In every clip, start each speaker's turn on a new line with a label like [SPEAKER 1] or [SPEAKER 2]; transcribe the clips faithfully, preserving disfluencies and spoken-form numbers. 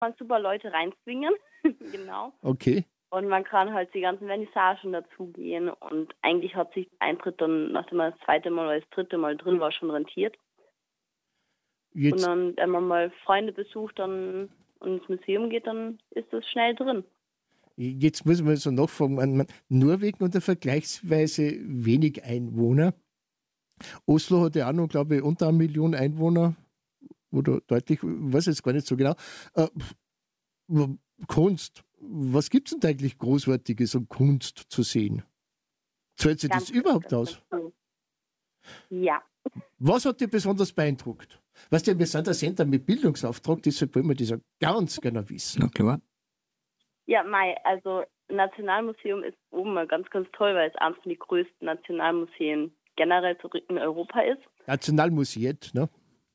[SPEAKER 1] man super Leute reinzwingen. Genau.
[SPEAKER 2] Okay.
[SPEAKER 1] Und man kann halt die ganzen Vernissagen dazugehen. Und eigentlich hat sich der Eintritt dann, nachdem man das zweite Mal oder das dritte Mal drin war, schon rentiert.
[SPEAKER 2] Jetzt,
[SPEAKER 1] Und dann, wenn man mal Freunde besucht dann und ins Museum geht, dann ist das schnell drin.
[SPEAKER 2] jetzt muss man so nachfragen, man, man, Norwegen hat ja vergleichsweise wenig Einwohner. Oslo hat ja auch noch, glaube ich, unter eine Million Einwohner. Oder deutlich, ich weiß jetzt gar nicht so genau. Äh, Kunst, was gibt es denn eigentlich Großartiges an Kunst zu sehen? Zahlt sich das überhaupt aus?
[SPEAKER 1] Ja.
[SPEAKER 2] Was hat dich besonders beeindruckt? Weißt du, wir sind ein Sender mit Bildungsauftrag, deshalb wollen wir das ja ganz genau wissen.
[SPEAKER 3] Na klar.
[SPEAKER 1] Ja, Mai, also Nationalmuseum ist oben mal ganz, ganz toll, weil es eines von den größten Nationalmuseen generell zurück in Europa ist.
[SPEAKER 2] Nationalmuseet, ne?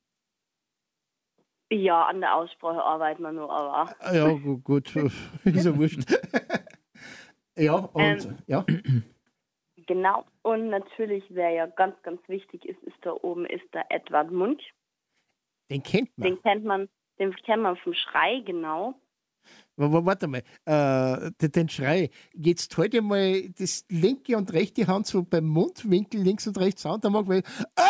[SPEAKER 1] Ja, an der Aussprache arbeiten wir nur, aber...
[SPEAKER 2] Ja, gut, gut. Ist ja wurscht. Ja, und,
[SPEAKER 1] ähm,
[SPEAKER 2] ja.
[SPEAKER 1] Genau, und natürlich, wer ja ganz, ganz wichtig ist, ist da oben, ist der Edvard Munch.
[SPEAKER 2] Den kennt man.
[SPEAKER 1] Den kennt man, den kennt man vom Schrei, genau.
[SPEAKER 2] Warte mal, äh, den Schrei. Jetzt heute mal das linke und rechte Hand so beim Mundwinkel links und rechts an, da mag man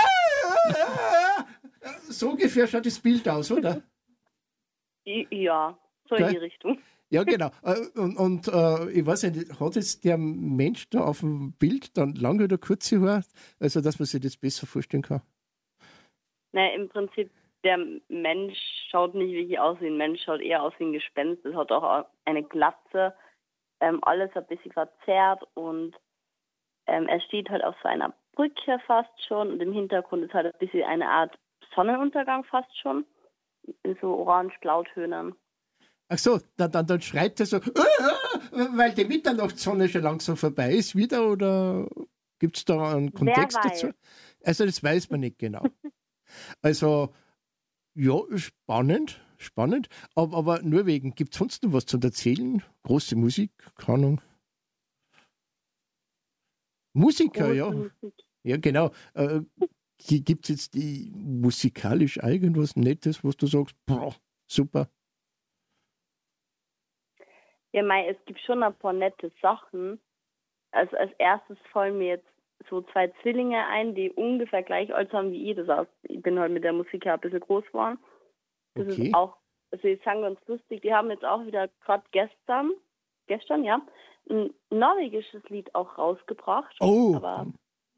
[SPEAKER 2] so ungefähr schaut das Bild aus, oder?
[SPEAKER 1] Ja, so in die Richtung.
[SPEAKER 2] Ja, genau. Und, und äh, ich weiß nicht, hat jetzt der Mensch da auf dem Bild dann lange oder kurze Haare, also dass man sich das besser vorstellen kann?
[SPEAKER 1] Naja, im Prinzip, der Mensch schaut nicht wirklich aus wie ein Mensch, schaut eher aus wie ein Gespenst. Es hat auch eine Glatze, ähm, alles ein bisschen verzerrt und ähm, er steht halt auf so einer Brücke fast schon und im Hintergrund ist halt ein bisschen eine Art Sonnenuntergang fast schon, in so orange-blautönen.
[SPEAKER 2] Ach so, dann, dann, dann schreit er so, weil die Mitternachtssonne schon langsam vorbei ist wieder, oder gibt es da einen Kontext dazu? Also das weiß man nicht genau. Also, ja, spannend, spannend, aber, aber Norwegen, gibt es sonst noch was zu erzählen? Große Musik, keine Ahnung. Musiker,
[SPEAKER 1] Große
[SPEAKER 2] ja.
[SPEAKER 1] Musik.
[SPEAKER 2] Ja, genau. Äh, gibt es jetzt die, musikalisch irgendwas Nettes, was du sagst, boah, super?
[SPEAKER 1] Ja, Mai, es gibt schon ein paar nette Sachen. Also als erstes fallen mir jetzt so zwei Zwillinge ein, die ungefähr gleich alt sind wie ich. Das heißt, ich bin halt mit der Musik ja ein bisschen groß geworden. Das
[SPEAKER 2] Okay.
[SPEAKER 1] ist auch, also ich sagen ganz lustig, die haben jetzt auch wieder gerade gestern, gestern, ja, ein norwegisches Lied auch rausgebracht.
[SPEAKER 2] Oh!
[SPEAKER 1] Aber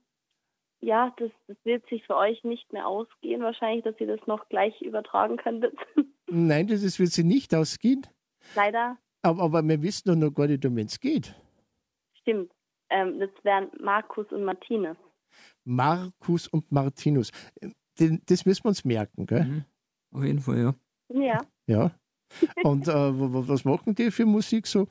[SPEAKER 1] ja, das, das wird sich für euch nicht mehr ausgehen, wahrscheinlich, dass ihr das noch gleich übertragen könntet.
[SPEAKER 2] Nein, das ist, wird sie nicht ausgehen.
[SPEAKER 1] Leider.
[SPEAKER 2] Aber, aber wir wissen doch noch gar nicht, um wen es geht.
[SPEAKER 1] Stimmt. Ähm, das wären Markus und Martinus.
[SPEAKER 2] Markus und Martinus. Den, das müssen wir uns merken, gell?
[SPEAKER 3] Mhm. Auf jeden Fall, ja.
[SPEAKER 1] Ja.
[SPEAKER 2] Ja. Und äh, was machen die für Musik so?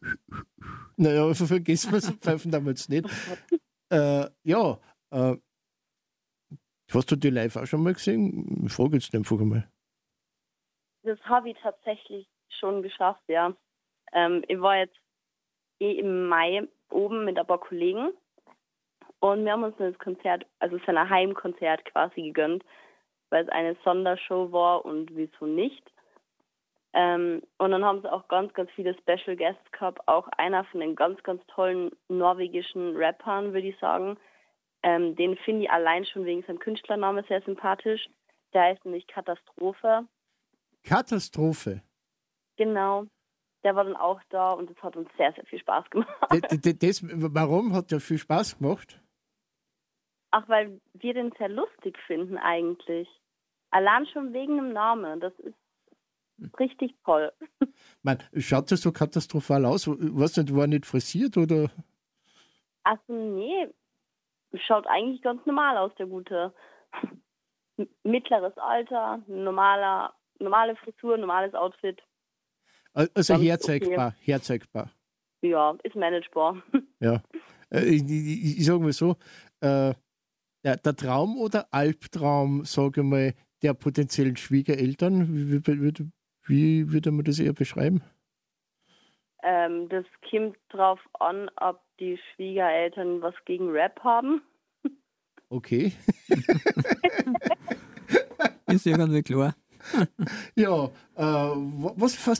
[SPEAKER 2] Naja, vergessen wir es, pfeifen damals nicht. Äh, ja, äh, hast du die live auch schon mal gesehen? Ich frage jetzt einfach einmal.
[SPEAKER 1] Das habe ich tatsächlich schon geschafft, ja. Ähm, ich war jetzt eh im Mai oben mit ein paar Kollegen und wir haben uns das Konzert, also sein Heimkonzert quasi gegönnt, weil es eine Sondershow war und wieso nicht. Ähm, und dann haben sie auch ganz, ganz viele Special Guests gehabt, auch einer von den ganz, ganz tollen norwegischen Rappern, würde ich sagen. Ähm, den finde ich allein schon wegen seinem Künstlernamen sehr sympathisch. Der heißt nämlich Katastrophe.
[SPEAKER 2] Katastrophe?
[SPEAKER 1] Genau. Der war dann auch da und das hat uns sehr, sehr viel Spaß gemacht.
[SPEAKER 2] Das, das, das, warum hat der viel Spaß gemacht?
[SPEAKER 1] Ach, weil wir den sehr lustig finden eigentlich. Allein schon wegen dem Namen. Das ist richtig toll.
[SPEAKER 2] Man, schaut das so katastrophal aus? Was nicht, war nicht frisiert oder?
[SPEAKER 1] Also nee, schaut eigentlich ganz normal aus, der Gute. Mittleres Alter, normaler, normale Frisur, normales Outfit.
[SPEAKER 2] Also
[SPEAKER 1] Ganz
[SPEAKER 2] herzeigbar,
[SPEAKER 1] okay.
[SPEAKER 2] herzeigbar.
[SPEAKER 1] Ja, ist managebar.
[SPEAKER 2] Ja, ich, ich, ich sage mal so, äh, der, der Traum oder Albtraum, sage ich mal, der potenziellen Schwiegereltern, wie, wie, wie, wie würde man das eher beschreiben?
[SPEAKER 1] Ähm, das kommt drauf an, ob die Schwiegereltern was gegen Rap haben.
[SPEAKER 2] Okay.
[SPEAKER 3] Ist ja ganz klar.
[SPEAKER 2] Ja, äh, was fasziniert